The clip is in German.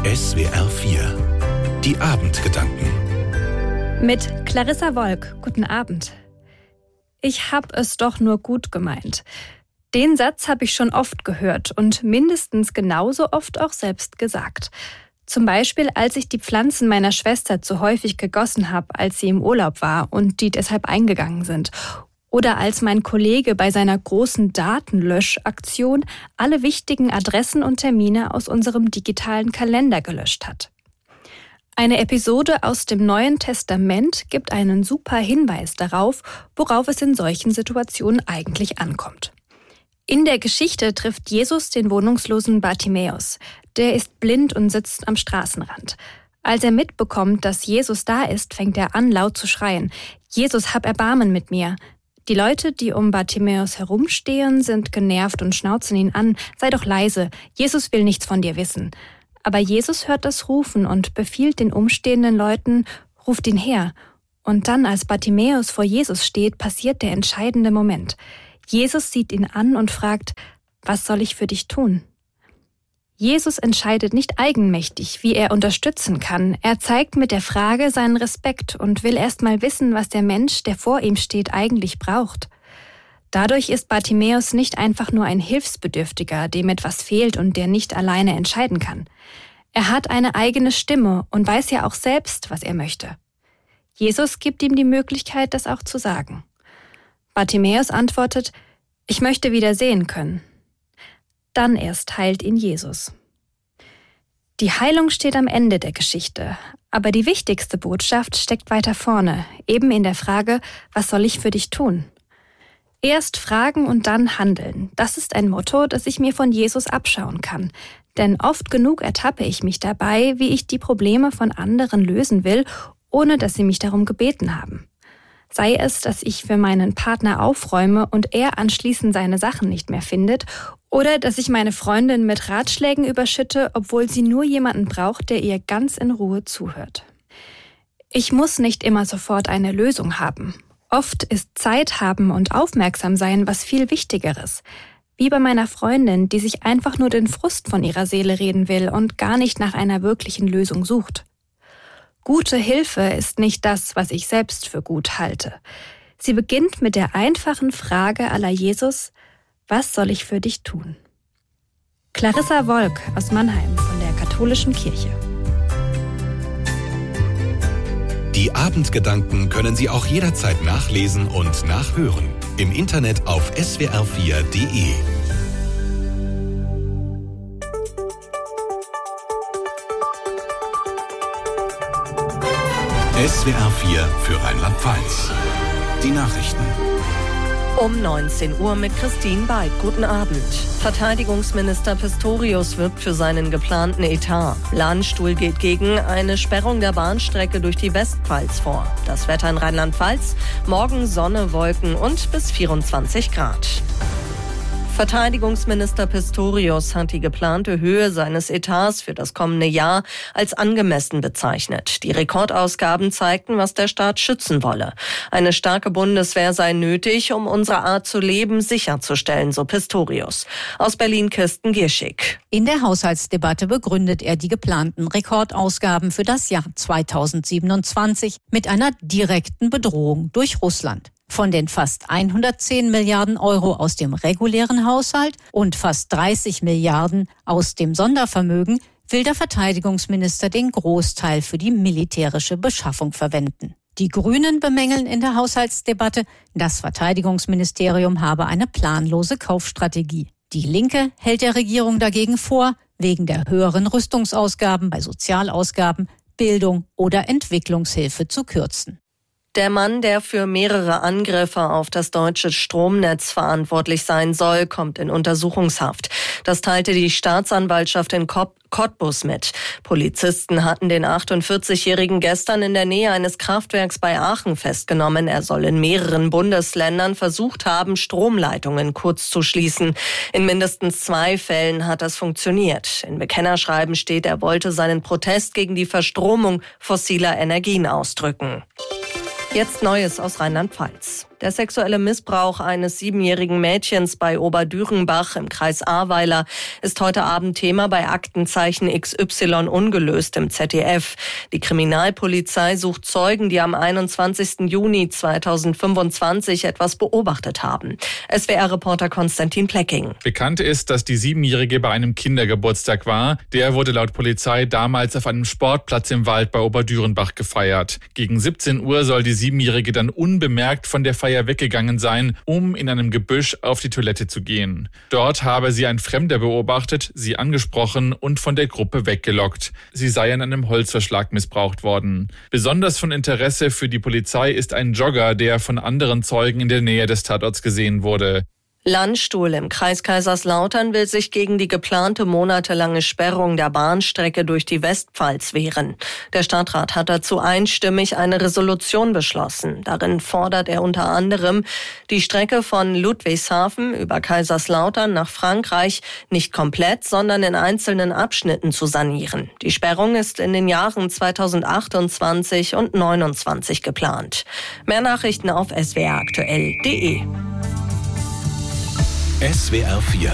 SWR 4 Die Abendgedanken Mit Clarissa Wolk. Guten Abend. Ich hab es doch nur gut gemeint. Den Satz habe ich schon oft gehört und mindestens genauso oft auch selbst gesagt. Zum Beispiel, als ich die Pflanzen meiner Schwester zu häufig gegossen habe, als sie im Urlaub war und die deshalb eingegangen sind. Oder als mein Kollege bei seiner großen Datenlöschaktion alle wichtigen Adressen und Termine aus unserem digitalen Kalender gelöscht hat. Eine Episode aus dem Neuen Testament gibt einen super Hinweis darauf, worauf es in solchen Situationen eigentlich ankommt. In der Geschichte trifft Jesus den wohnungslosen Bartimäus. Der ist blind und sitzt am Straßenrand. Als er mitbekommt, dass Jesus da ist, fängt er an, laut zu schreien: Jesus, hab Erbarmen mit mir! Die Leute, die um Bartimäus herumstehen, sind genervt und schnauzen ihn an: Sei doch leise, Jesus will nichts von dir wissen. Aber Jesus hört das Rufen und befiehlt den umstehenden Leuten: Ruft ihn her. Und dann, als Bartimäus vor Jesus steht, passiert der entscheidende Moment. Jesus sieht ihn an und fragt: Was soll ich für dich tun? Jesus entscheidet nicht eigenmächtig, wie er unterstützen kann. Er zeigt mit der Frage seinen Respekt und will erst mal wissen, was der Mensch, der vor ihm steht, eigentlich braucht. Dadurch ist Bartimäus nicht einfach nur ein Hilfsbedürftiger, dem etwas fehlt und der nicht alleine entscheiden kann. Er hat eine eigene Stimme und weiß ja auch selbst, was er möchte. Jesus gibt ihm die Möglichkeit, das auch zu sagen. Bartimäus antwortet: Ich möchte wieder sehen können. Dann erst heilt ihn Jesus. Die Heilung steht am Ende der Geschichte, aber die wichtigste Botschaft steckt weiter vorne, eben in der Frage: Was soll ich für dich tun? Erst fragen und dann handeln. Das ist ein Motto, das ich mir von Jesus abschauen kann. Denn oft genug ertappe ich mich dabei, wie ich die Probleme von anderen lösen will, ohne dass sie mich darum gebeten haben. Sei es, dass ich für meinen Partner aufräume und er anschließend seine Sachen nicht mehr findet, oder dass ich meine Freundin mit Ratschlägen überschütte, obwohl sie nur jemanden braucht, der ihr ganz in Ruhe zuhört. Ich muss nicht immer sofort eine Lösung haben. Oft ist Zeit haben und aufmerksam sein was viel Wichtigeres. Wie bei meiner Freundin, die sich einfach nur den Frust von ihrer Seele reden will und gar nicht nach einer wirklichen Lösung sucht. Gute Hilfe ist nicht das, was ich selbst für gut halte. Sie beginnt mit der einfachen Frage à la Jesus: Was soll ich für dich tun? Clarissa Wolk aus Mannheim von der Katholischen Kirche. Die Abendgedanken können Sie auch jederzeit nachlesen und nachhören. Im Internet auf swr4.de. SWR 4 für Rheinland-Pfalz. Die Nachrichten. Um 19 Uhr mit Christine Beid. Guten Abend. Verteidigungsminister Pistorius wirbt für seinen geplanten Etat. Landstuhl geht gegen eine Sperrung der Bahnstrecke durch die Westpfalz vor. Das Wetter in Rheinland-Pfalz: Morgen Sonne, Wolken und bis 24 Grad. Verteidigungsminister Pistorius hat die geplante Höhe seines Etats für das kommende Jahr als angemessen bezeichnet. Die Rekordausgaben zeigten, was der Staat schützen wolle. Eine starke Bundeswehr sei nötig, um unsere Art zu leben sicherzustellen, so Pistorius. Aus Berlin Kirsten Gierschig. In der Haushaltsdebatte begründet er die geplanten Rekordausgaben für das Jahr 2027 mit einer direkten Bedrohung durch Russland. Von den fast 110 Milliarden Euro aus dem regulären Haushalt und fast 30 Milliarden aus dem Sondervermögen will der Verteidigungsminister den Großteil für die militärische Beschaffung verwenden. Die Grünen bemängeln in der Haushaltsdebatte, das Verteidigungsministerium habe eine planlose Kaufstrategie. Die Linke hält der Regierung dagegen vor, wegen der höheren Rüstungsausgaben bei Sozialausgaben, Bildung oder Entwicklungshilfe zu kürzen. Der Mann, der für mehrere Angriffe auf das deutsche Stromnetz verantwortlich sein soll, kommt in Untersuchungshaft. Das teilte die Staatsanwaltschaft in Cottbus mit. Polizisten hatten den 48-Jährigen gestern in der Nähe eines Kraftwerks bei Aachen festgenommen. Er soll in mehreren Bundesländern versucht haben, Stromleitungen kurz zu schließen. In mindestens 2 Fällen hat das funktioniert. In Bekennerschreiben steht, er wollte seinen Protest gegen die Verstromung fossiler Energien ausdrücken. Jetzt Neues aus Rheinland-Pfalz. Der sexuelle Missbrauch eines 7-jährigen Mädchens bei Oberdürenbach im Kreis Ahrweiler ist heute Abend Thema bei Aktenzeichen XY ungelöst im ZDF. Die Kriminalpolizei sucht Zeugen, die am 21. Juni 2025 etwas beobachtet haben. SWR-Reporter Konstantin Plecking. Bekannt ist, dass die 7-Jährige bei einem Kindergeburtstag war. Der wurde laut Polizei damals auf einem Sportplatz im Wald bei Oberdürenbach gefeiert. Gegen 17 Uhr soll die 7-Jährige dann unbemerkt von der Feier weggegangen sein, um in einem Gebüsch auf die Toilette zu gehen. Dort habe sie ein Fremder beobachtet, sie angesprochen und von der Gruppe weggelockt. Sie sei an einem Holzverschlag missbraucht worden. Besonders von Interesse für die Polizei ist ein Jogger, der von anderen Zeugen in der Nähe des Tatorts gesehen wurde. Landstuhl im Kreis Kaiserslautern will sich gegen die geplante monatelange Sperrung der Bahnstrecke durch die Westpfalz wehren. Der Stadtrat hat dazu einstimmig eine Resolution beschlossen. Darin fordert er unter anderem, die Strecke von Ludwigshafen über Kaiserslautern nach Frankreich nicht komplett, sondern in einzelnen Abschnitten zu sanieren. Die Sperrung ist in den Jahren 2028 und 2029 geplant. Mehr Nachrichten auf swraktuell.de. SWR 4